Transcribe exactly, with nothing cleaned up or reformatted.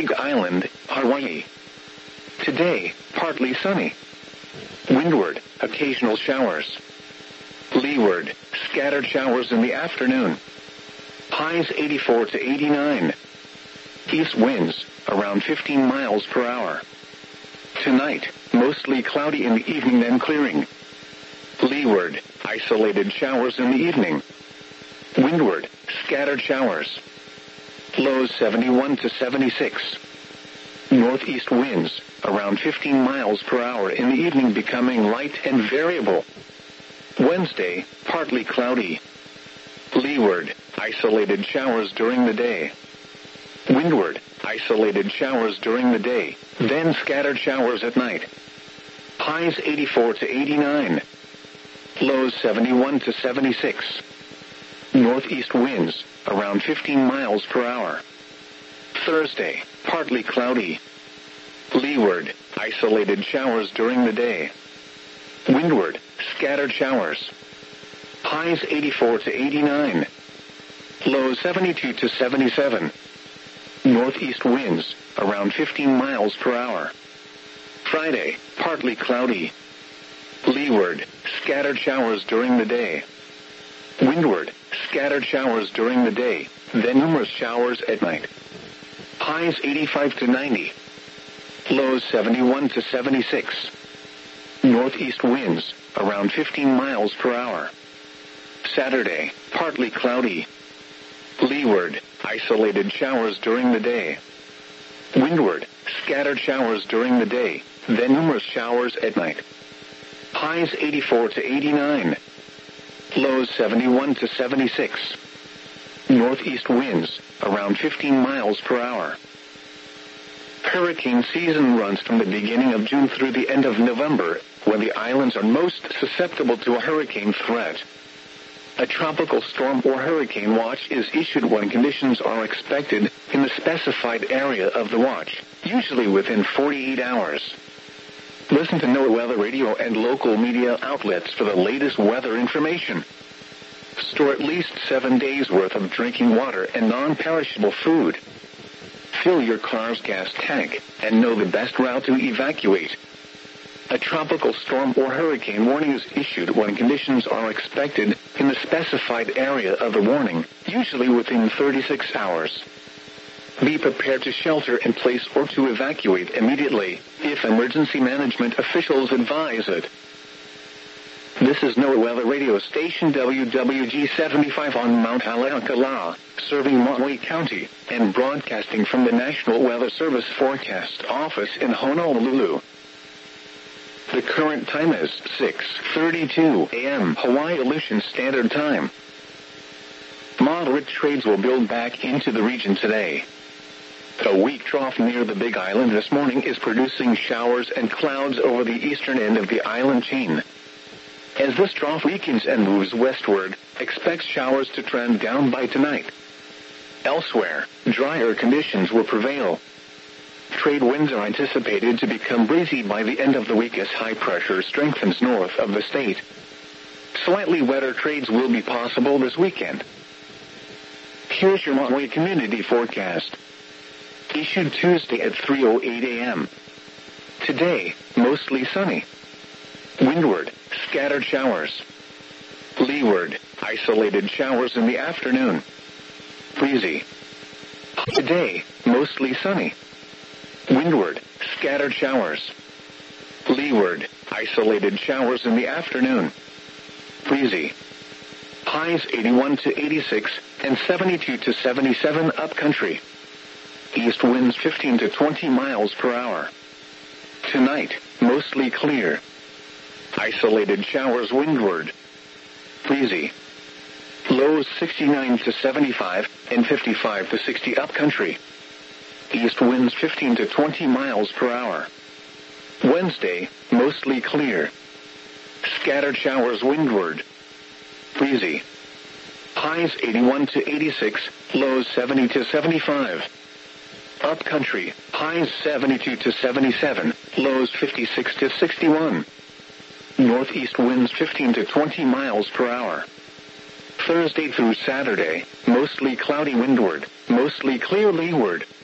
Big Island, Hawaii. Today, partly sunny. Windward, occasional showers. Leeward, scattered showers in the afternoon. Highs eighty-four to eighty-nine. East winds, around fifteen miles per hour. Tonight, mostly cloudy in the evening then clearing. Leeward, isolated showers in the evening. Windward, scattered showers. Lows seventy-one to seventy-six. Northeast winds, around fifteen miles per hour in the evening becoming light and variable. Wednesday, partly cloudy. Leeward, isolated showers during the day. Windward, isolated showers during the day, then scattered showers at night. Highs eighty-four to eighty-nine. Lows seventy-one to seventy-six. Northeast winds, around fifteen miles per hour. Thursday, partly cloudy. Leeward, isolated showers during the day. Windward, scattered showers. Highs eighty-four to eighty-nine. Lows seventy-two to seventy-seven. Northeast winds, around fifteen miles per hour. Friday, partly cloudy. Leeward, scattered showers during the day. Windward, scattered showers during the day, then numerous showers at night. Highs eighty-five to ninety. Lows seventy-one to seventy-six. Northeast winds, around fifteen miles per hour. Saturday, partly cloudy. Leeward, isolated showers during the day. Windward, scattered showers during the day, then numerous showers at night. Highs eighty-four to eighty-nine. Lows seventy-one to seventy-six. Northeast winds, around fifteen miles per hour. Hurricane season runs from the beginning of June through the end of November, when the islands are most susceptible to a hurricane threat. A tropical storm or hurricane watch is issued when conditions are expected in the specified area of the watch, usually within forty-eight hours. Listen to NOAA Weather Radio and local media outlets for the latest weather information. Store at least seven days' worth of drinking water and non-perishable food. Fill your car's gas tank and know the best route to evacuate. A tropical storm or hurricane warning is issued when conditions are expected in the specified area of the warning, usually within thirty-six hours. Be prepared to shelter in place or to evacuate immediately, if emergency management officials advise it. This is NOAA Weather Radio Station W W G seventy-five on Mount Haleakala, serving Maui County, and broadcasting from the National Weather Service Forecast Office in Honolulu. The current time is six thirty-two a m Hawaii Aleutian Standard Time. Moderate trades will build back into the region today. A weak trough near the Big Island this morning is producing showers and clouds over the eastern end of the island chain. As this trough weakens and moves westward, expect showers to trend down by tonight. Elsewhere, drier conditions will prevail. Trade winds are anticipated to become breezy by the end of the week as high pressure strengthens north of the state. Slightly wetter trades will be possible this weekend. Here's your Maui community forecast. Issued Tuesday at three oh eight a m Today, mostly sunny. Windward, scattered showers. Leeward, isolated showers in the afternoon. Breezy. Today, mostly sunny. Windward, scattered showers. Leeward, isolated showers in the afternoon. Breezy. Highs eighty-one to eighty-six and seventy-two to seventy-seven upcountry. East winds fifteen to twenty miles per hour. Tonight, mostly clear. Isolated showers windward. Breezy. Lows sixty-nine to seventy-five and fifty-five to sixty upcountry. East winds fifteen to twenty miles per hour. Wednesday, mostly clear. Scattered showers windward. Breezy. Highs eighty-one to eighty-six, lows seventy to seventy-five. Upcountry, highs seventy-two to seventy-seven, lows fifty-six to sixty-one. Northeast winds fifteen to twenty miles per hour. Thursday through Saturday, mostly cloudy windward, mostly clear leeward,